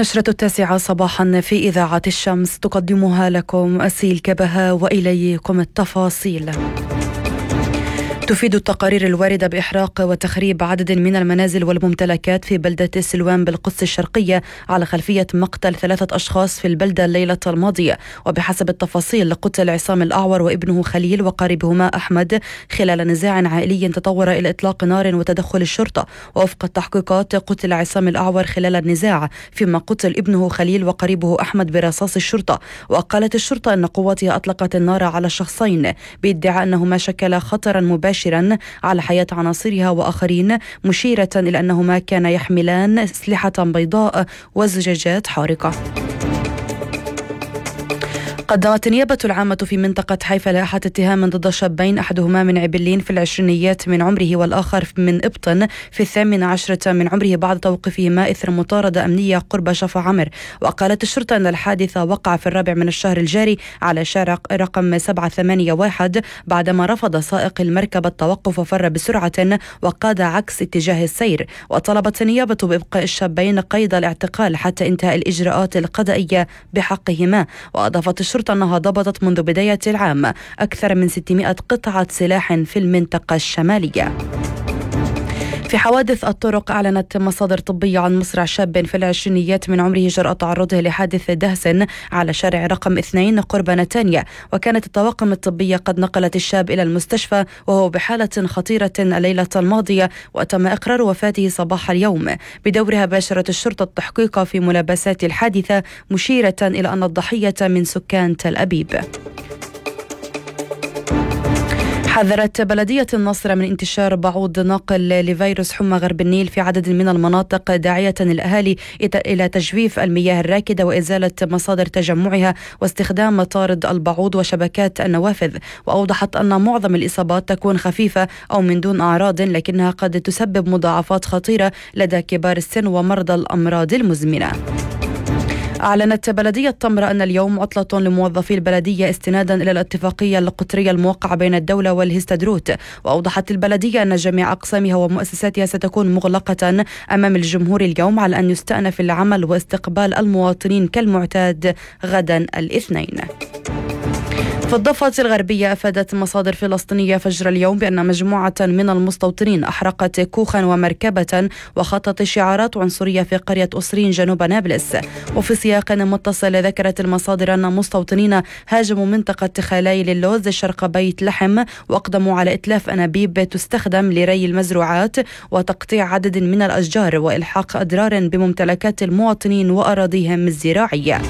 نشرة 9 صباحا في إذاعة الشمس تقدمها لكم أسيل كبها وإليكم التفاصيل. تفيد التقارير الواردة بإحراق وتخريب عدد من المنازل والممتلكات في بلدة سلوان بالقدس الشرقية على خلفية مقتل 3 أشخاص في البلدة الليلة الماضية. وبحسب التفاصيل قتل عصام الأعور وابنه خليل وقاربهما أحمد خلال نزاع عائلي تطور إلى إطلاق نار وتدخل الشرطة. ووفق التحقيقات قتل عصام الأعور خلال النزاع، فيما قتل ابنه خليل وقريبه أحمد برصاص الشرطة. وقالت الشرطة أن قواتها أطلقت النار على الشخصين بادعاء أنهما شكلا خطرا مباشرا على حياة عناصرها وآخرين، مشيرة إلى أنهما كانا يحملان أسلحة بيضاء وزجاجات حارقة. قدمت النيابة العامة في منطقة حيفا لائحة اتهام ضد شابين، أحدهما من عبلين في العشرينيات من عمره والآخر من إبطن في 18 من عمره، بعد توقيفهما إثر مطاردة أمنية قرب شفا عمر. وقالت الشرطة أن الحادث وقع في 4 من الشهر الجاري على شارع رقم 781 بعدما رفض سائق المركبة التوقف وفر بسرعة وقاد عكس اتجاه السير. وطلبت النيابة بإبقاء الشابين قيد الاعتقال حتى انتهاء الإجراءات القضائية بحقهما. وأضافت الشرطة أنها ضبطت منذ بداية العام أكثر من 600 قطعة سلاح في المنطقة الشمالية. في حوادث الطرق، أعلنت مصادر طبية عن مصرع شاب في العشرينيات من عمره جراء تعرضه لحادث دهس على شارع رقم 2 قرب نتانيا. وكانت الطواقم الطبية قد نقلت الشاب إلى المستشفى وهو بحالة خطيرة الليلة الماضية، وتم إقرار وفاته صباح اليوم. بدورها باشرت الشرطة التحقيق في ملابسات الحادثة، مشيرة إلى أن الضحية من سكان تل أبيب. حذرت بلدية الناصرة من انتشار بعوض ناقل لفيروس حمى غرب النيل في عدد من المناطق، داعية الأهالي إلى تجفيف المياه الراكدة وإزالة مصادر تجمعها واستخدام طارد البعوض وشبكات النوافذ. وأوضحت أن معظم الإصابات تكون خفيفة أو من دون أعراض، لكنها قد تسبب مضاعفات خطيرة لدى كبار السن ومرضى الأمراض المزمنة. أعلنت بلدية تمرة أن اليوم عطلة لموظفي البلدية استنادا إلى الاتفاقية القطرية الموقعة بين الدولة والهستدروت. وأوضحت البلدية أن جميع أقسامها ومؤسساتها ستكون مغلقة أمام الجمهور اليوم، على أن يستأنف العمل واستقبال المواطنين كالمعتاد غدا الاثنين. في الضفة الغربية، أفادت مصادر فلسطينية فجر اليوم بأن مجموعة من المستوطنين أحرقت كوخا ومركبة وخطت شعارات عنصرية في قرية أسرين جنوب نابلس. وفي سياق متصل، ذكرت المصادر أن مستوطنين هاجموا منطقة خلايل اللوز شرق بيت لحم وأقدموا على إتلاف أنابيب تستخدم لري المزروعات وتقطيع عدد من الأشجار وإلحاق أضرار بممتلكات المواطنين وأراضيهم الزراعية.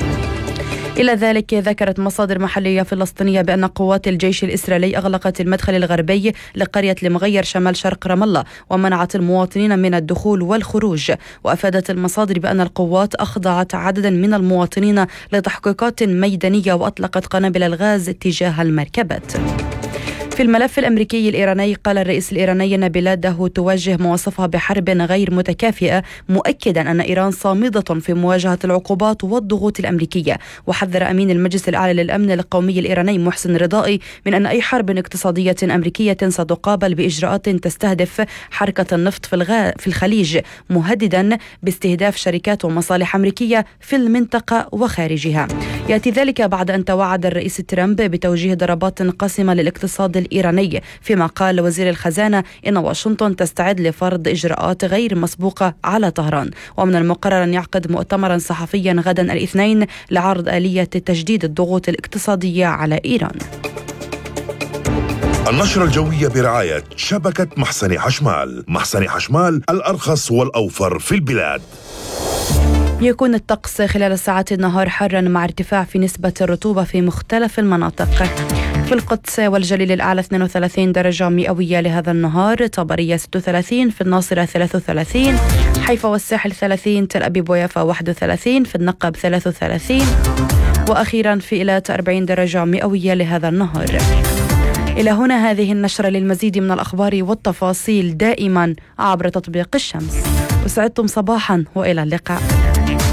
إلى ذلك، ذكرت مصادر محلية فلسطينية بأن قوات الجيش الإسرائيلي أغلقت المدخل الغربي لقرية المغير شمال شرق رام الله ومنعت المواطنين من الدخول والخروج. وأفادت المصادر بأن القوات أخضعت عددا من المواطنين لتحقيقات ميدانية وأطلقت قنابل الغاز تجاه المركبات. في الملف الأمريكي الإيراني، قال الرئيس الإيراني أن بلاده تواجه ما وصفها بحرب غير متكافئة، مؤكدا أن إيران صامدة في مواجهة العقوبات والضغوط الأمريكية. وحذر أمين المجلس الأعلى للأمن القومي الإيراني محسن رضائي من أن أي حرب اقتصادية أمريكية ستقابل بإجراءات تستهدف حركة النفط في الخليج، مهددا باستهداف شركات ومصالح أمريكية في المنطقة وخارجها. يأتي ذلك بعد أن توعد الرئيس ترامب بتوجيه ضربات قاسمة للاقتصاد الإيراني، فيما قال وزير الخزانة إن واشنطن تستعد لفرض إجراءات غير مسبوقة على طهران. ومن المقرر أن يعقد مؤتمرا صحفيا غدا الاثنين لعرض آلية تجديد الضغوط الاقتصادية على إيران. النشرة الجوية برعاية شبكة محسن حشمال. محسن حشمال، الأرخص والأوفر في البلاد. يكون الطقس خلال ساعات النهار حارا مع ارتفاع في نسبة الرطوبة في مختلف المناطق. في القدس والجليل الأعلى 32 درجة مئوية لهذا النهار، طبرية 36، في الناصرة 33، حيفا والساحل 30، تل أبيب ويافا 31، في النقب 33، وأخيرا في إيلات 40 درجة مئوية لهذا النهار. إلى هنا هذه النشرة. للمزيد من الأخبار والتفاصيل دائما عبر تطبيق الشمس. وسعدتم صباحا وإلى اللقاء.